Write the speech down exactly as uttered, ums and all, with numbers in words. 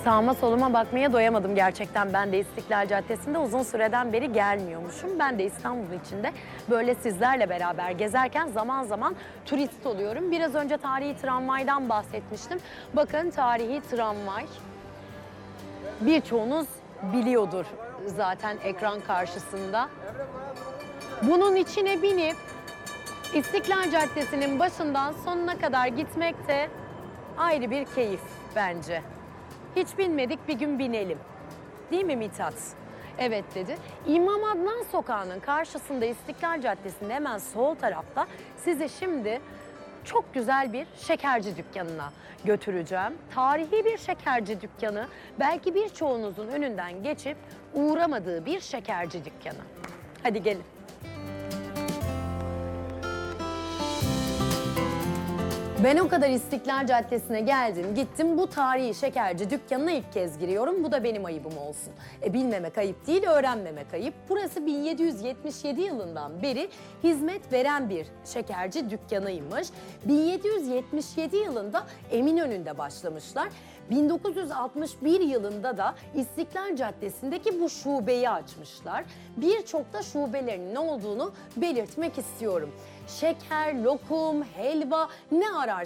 Sağıma soluma bakmaya doyamadım gerçekten. Ben de İstiklal Caddesi'nde uzun süreden beri gelmiyormuşum. Ben de İstanbul'un içinde böyle sizlerle beraber gezerken zaman zaman turist oluyorum. Biraz önce tarihi tramvaydan bahsetmiştim. Bakın tarihi tramvay. Birçoğunuz biliyordur zaten ekran karşısında. Bunun içine binip İstiklal Caddesi'nin başından sonuna kadar gitmek de ayrı bir keyif bence. Hiç binmedik, bir gün binelim. Değil mi Mithat? Evet dedi. İmam Adnan Sokağı'nın karşısında İstiklal Caddesi'nde hemen sol tarafta sizi şimdi çok güzel bir şekerci dükkanına götüreceğim. Tarihi bir şekerci dükkanı. Belki birçoğunuzun önünden geçip uğramadığı bir şekerci dükkanı. Hadi gelin. Ben o kadar İstiklal Caddesi'ne geldim, gittim. Bu tarihi şekerci dükkanına ilk kez giriyorum. Bu da benim ayıbım olsun. E, bilmemek ayıp değil, öğrenmemek ayıp. Burası bin yedi yüz yetmiş yedi yılından beri hizmet veren bir şekerci dükkanıymış. bin yedi yüz yetmiş yedi yılında Eminönü'nde başlamışlar. bin dokuz yüz altmış bir yılında da İstiklal Caddesi'ndeki bu şubeyi açmışlar. Birçok da şubelerinin ne olduğunu belirtmek istiyorum. Şeker, lokum, helva ne ararsanız